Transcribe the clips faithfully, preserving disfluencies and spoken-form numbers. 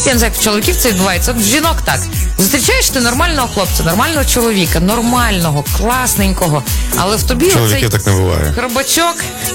Я не знаю, як в чоловіків це відбувається. От в жінок так. Зустрічаєш ти нормального хлопця, нормального чоловіка, нормального, класненького, але в тобі чоловіків так не буває. Хробачок,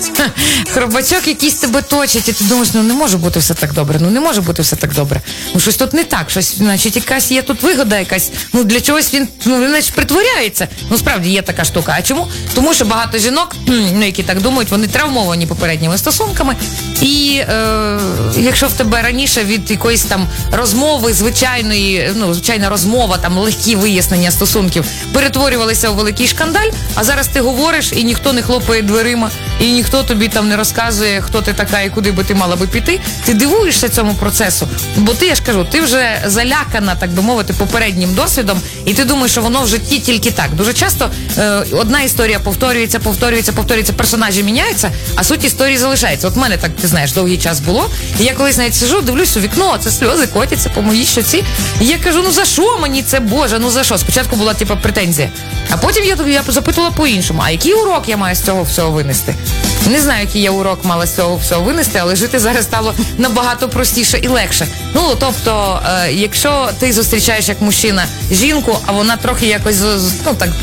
хробачок якийсь тебе точить, і ти думаєш, ну не може бути все так добре, ну не може бути все так добре. Ну щось тут не так, щось, значить, якась є тут вигода якась, ну для чогось він, ну, значить, притворяється. Ну справді є така штука. А чому? Тому що багато жінок, ну, які так думають, вони травмовані попередніми стосунками, і е, якщо в тебе раніше від якоїсь там розмови, звичайної, ну, звичайна розмова, там легкі вияснення стосунків перетворювалися у великий шкандаль, а зараз ти говориш, і ніхто не хлопає дверима, і ніхто тобі там не розказує, хто ти така і куди би ти мала би піти, ти дивуєшся цьому процесу. Бо ти, я ж кажу, ти вже залякана, так би мовити, попереднім досвідом, і ти думаєш, що воно в житті тільки так. Дуже часто е, одна історія повторюється, повторюється, повторюється, персонажі міняються, а суть історії залишається. От в мене так, ти знаєш, довгий час було, і я колись навіть сижу, дивлюсь у вікно, це сльози котяться по моїй щоці, і я кажу, ну за що мені це, Боже, ну за що? Спочатку була, типу, претензія, а потім я, я запитувала по-іншому, а який урок я маю з цього всього винести? Не знаю, який я урок мала з цього всього винести, але жити зараз стало набагато простіше і легше. Ну, тобто, е, якщо ти зустрічаєш як мужчина жінку, а вона трохи якось, ну так,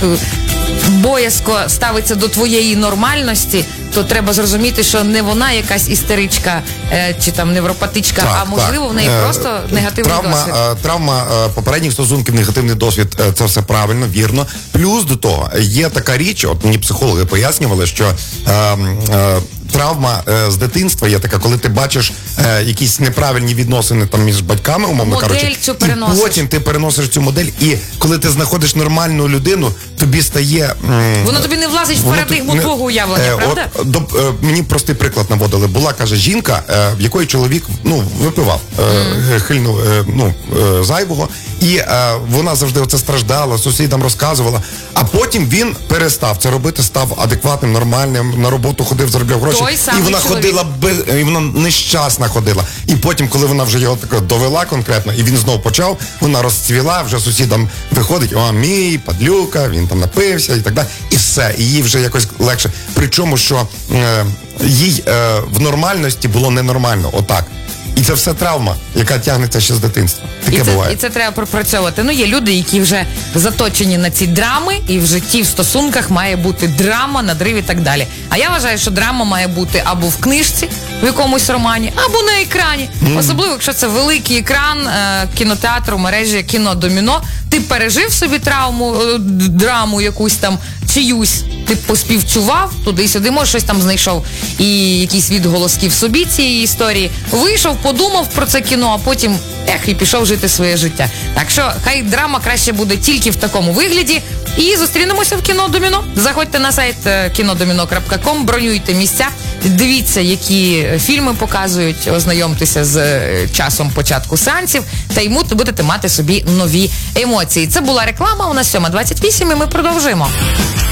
боязко ставиться до твоєї нормальності, то треба зрозуміти, що не вона якась істеричка е, чи там невропатичка, так, а можливо так. в неї Е, просто негативний травма, досвід. Е, травма е, попередніх стосунків, негативний досвід, е, це все правильно, вірно. Плюс до того, є така річ, от мені психологи пояснювали, що е, е, травма е, з дитинства є така, коли ти бачиш е, якісь неправильні відносини там між батьками, умовно Модель кажучи, цю і переносиш. потім ти переносиш цю модель, і коли ти знаходиш нормальну людину, тобі стає... М, Воно тобі не влазить в парадигму не- твого уявлення, е, правда? От, до, е, мені простий приклад наводили. Була, каже, жінка, е, в якої чоловік, ну, випивав е, mm. хильну, е, ну, е, зайвого, і е, вона завжди оце страждала, сусідам розказувала, а потім він перестав це робити, став адекватним, нормальним, на роботу ходив, заробляв гроші, Той і самий вона чоловік. ходила, без, і вона нещасна ходила. І потім, коли вона вже його так довела конкретно, і він знов почав, вона розцвіла, вже сусідам виходить, о, мій, падлюка, він там напився і так далі, і все, і їй вже якось легше. Причому, що е, їй е, в нормальності було ненормально, отак. І це все травма, яка тягнеться ще з дитинства. Таке І це, буває. і це треба пропрацьовувати. Ну, є люди, які вже заточені на ці драми, і в житті, в стосунках має бути драма, надрив і так далі. А я вважаю, що драма має бути або в книжці, в якомусь романі, або на екрані. Mm. Особливо, якщо це великий екран е, кінотеатру, мережі кіно Доміно. Ти пережив собі травму, е, драму якусь там, чиюсь, ти поспівчував туди-сюди, може щось там знайшов і якісь відголоски в собі цієї історії. Вийшов, подумав про це кіно, а потім ех, і пішов жити своє життя. Так що хай драма краще буде тільки в такому вигляді. І зустрінемося в кіно Доміно. Заходьте на сайт кінодоміно крапка ком, бронюйте місця, дивіться, які фільми показують, ознайомтеся з часом початку сеансів, та й будете мати собі нові емоції. Це була реклама, у нас сьома двадцять вісім, і ми продовжуємо.